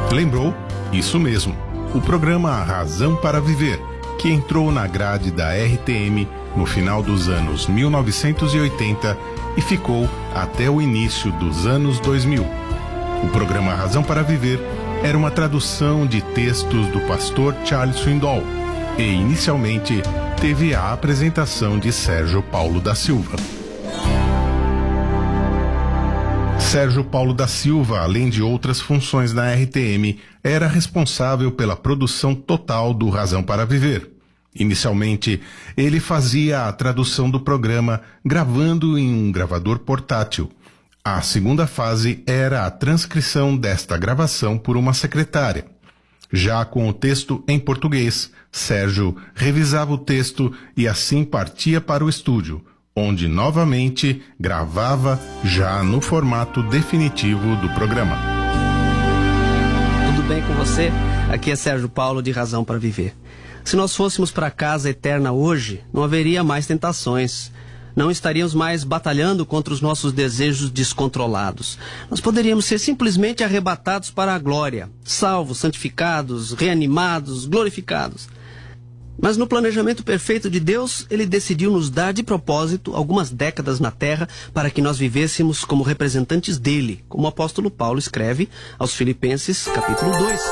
Lembrou? Isso mesmo. O programa Razão para Viver, que entrou na grade da RTM no final dos anos 1980 e ficou até o início dos anos 2000. O programa Razão para Viver era uma tradução de textos do pastor Charles Swindoll e, inicialmente, teve a apresentação de Sérgio Paulo da Silva. Sérgio Paulo da Silva, além de outras funções na RTM, era responsável pela produção total do Razão para Viver. Inicialmente, ele fazia a tradução do programa gravando em um gravador portátil. A segunda fase era a transcrição desta gravação por uma secretária. Já com o texto em português, Sérgio revisava o texto e assim partia para o estúdio, onde novamente gravava já no formato definitivo do programa. Tudo bem com você? Aqui é Sérgio Paulo de Razão para Viver. Se nós fôssemos para a casa eterna hoje, não haveria mais tentações. Não estaríamos mais batalhando contra os nossos desejos descontrolados. Nós poderíamos ser simplesmente arrebatados para a glória, salvos, santificados, reanimados, glorificados. Mas no planejamento perfeito de Deus, Ele decidiu nos dar de propósito algumas décadas na Terra para que nós vivêssemos como representantes dele, como o apóstolo Paulo escreve aos Filipenses, capítulo 2.